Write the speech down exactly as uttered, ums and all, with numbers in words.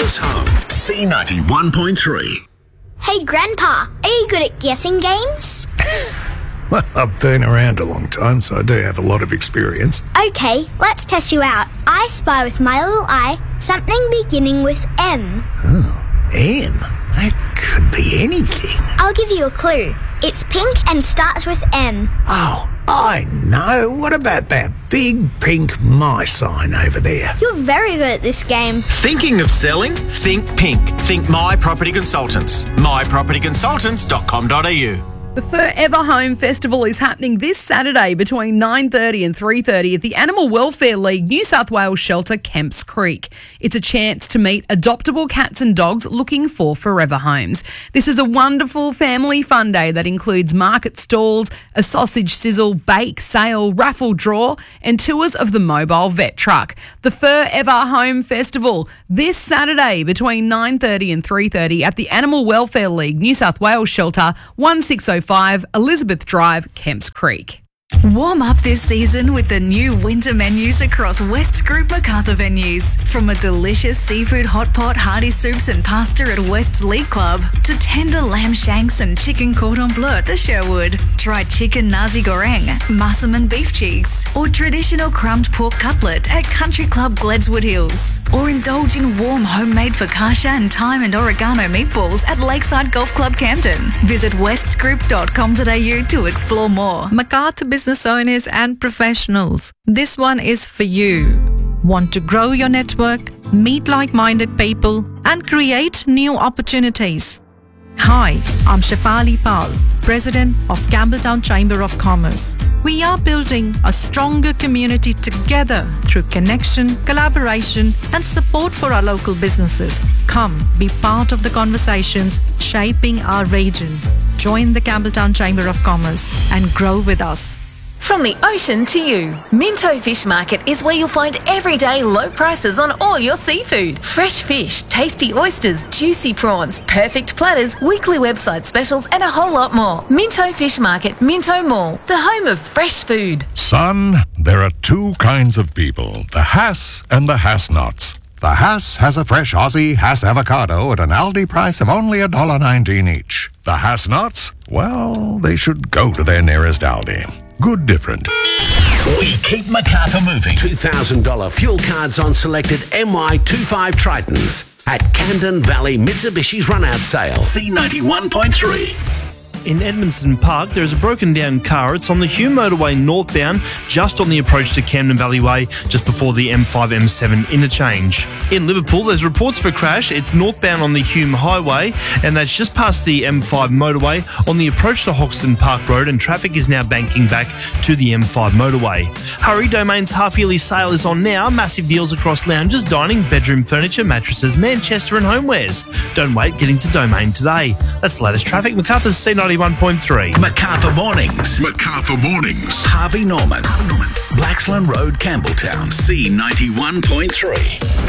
Close Home, C ninety-one point three. Hey, Grandpa, are you good at guessing games? Well, I've been around a long time, so I do have a lot of experience. Okay, let's test you out. I spy with my little eye something beginning with M. Oh, M? That could be anything. I'll give you a clue. It's pink and starts with M. Oh, I know. What about that big pink my sign over there? You're very good at this game. Thinking of selling? Think pink. Think My Property Consultants. my property consultants dot com dot a u. The Forever Home Festival is happening this Saturday between nine thirty and three thirty at the Animal Welfare League New South Wales shelter Kemps Creek. It's a chance to meet adoptable cats and dogs looking for forever homes. This is a wonderful family fun day that includes market stalls, a sausage sizzle, bake, sale, raffle draw and tours of the mobile vet truck. The Forever Home Festival this Saturday between nine thirty and three thirty at the Animal Welfare League New South Wales shelter one six oh five Elizabeth Drive, Kemps Creek. Warm up this season with the new winter menus across West Group Macarthur venues. From a delicious seafood hot pot, hearty soups and pasta at West's League Club to tender lamb shanks and chicken cordon bleu at the Sherwood. Try chicken nasi goreng, massaman beef cheeks or traditional crumbed pork cutlet at Country Club Gledswood Hills. Or indulge in warm homemade focaccia and thyme and oregano meatballs at Lakeside Golf Club Campton. Visit westsgroup dot com dot a u to explore more. Macarthur business owners and professionals, this one is for you. Want to grow your network, meet like-minded people, and create new opportunities? Hi, I'm Shefali Pal, President of Campbelltown Chamber of Commerce. We are building a stronger community together through connection, collaboration, and support for our local businesses. Come, be part of the conversations shaping our region. Join the Campbelltown Chamber of Commerce and grow with us. From the ocean to you, Minto Fish Market is where you'll find everyday low prices on all your seafood. Fresh fish, tasty oysters, juicy prawns, perfect platters, weekly website specials and a whole lot more. Minto Fish Market, Minto Mall, the home of fresh food. Son, there are two kinds of people, the Hass and the Hass-Nots. The Hass has a fresh Aussie Hass avocado at an Aldi price of only one dollar nineteen each. The Hass-Nots, well, they should go to their nearest Aldi. Good different. We keep Macarthur moving. two thousand dollars fuel cards on selected M Y twenty-five Tritons at Camden Valley Mitsubishi's runout sale. C ninety-one point three. In Edmonton Park, there is a broken down car. It's on the Hume Motorway northbound, just on the approach to Camden Valley Way, just before the M five M seven interchange. In Liverpool, there's reports of a crash. It's northbound on the Hume Highway, and that's just past the M five motorway on the approach to Hoxton Park Road, and traffic is now banking back to the M five motorway. Hurry, Domain's half-yearly sale is on now. Massive deals across lounges, dining, bedroom furniture, mattresses, Manchester and homewares. Don't wait, get into Domain today. That's the latest traffic. Macarthur's C ninety-one point three. Macarthur Mornings. Macarthur Mornings. Harvey Norman. Harvey Norman. Blaxland Road, Campbelltown. C ninety-one point three.